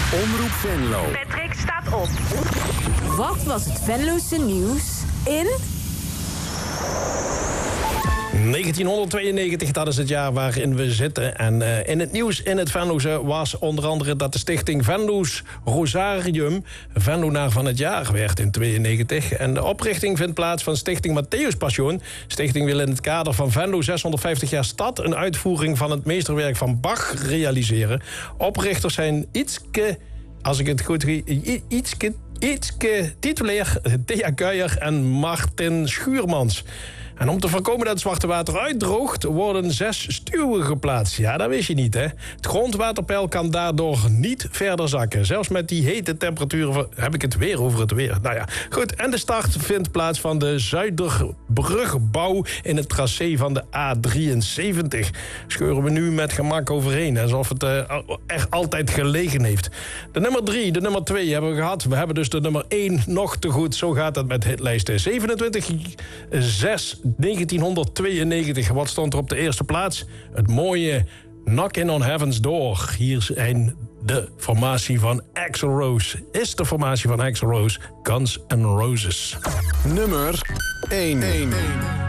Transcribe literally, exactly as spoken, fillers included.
Omroep Venlo. Patrick staat op. Wat was het Venlose nieuws in... negentienhonderdtweeënnegentig, dat is het jaar waarin we zitten. En uh, in het nieuws in het Venlose was onder andere dat de stichting Venlo's Rosarium Venlonaar van het jaar werd in tweeënnegentig. En de oprichting vindt plaats van stichting Matthäus Passion. Stichting wil in het kader van Venlo zeshonderdvijftig jaar stad een uitvoering van het meesterwerk van Bach realiseren. Oprichters zijn Ietske, als ik het goed zie, Ietske, Ietske titulair, Thea Kuijer en Martin Schuurmans. En om te voorkomen dat het zwarte water uitdroogt, worden zes stuwen geplaatst. Ja, dat wist je niet, hè. Het grondwaterpeil kan daardoor niet verder zakken. Zelfs met die hete temperaturen heb ik het weer over het weer. Nou ja, goed. En de start vindt plaats van de Zuiderbrugbouw in het tracé van de A drieënzeventig. Scheuren we nu met gemak overheen, alsof het uh, echt altijd gelegen heeft. De nummer drie, de nummer twee hebben we gehad. We hebben dus de nummer één nog te goed. Zo gaat het met hitlijsten. zevenentwintig zes negentienhonderdtweeënnegentig. Wat stond er op de eerste plaats? Het mooie Knockin' on Heaven's Door. Hier zijn de formatie van Axl Rose. Is de formatie van Axl Rose Guns N' Roses. Nummer één.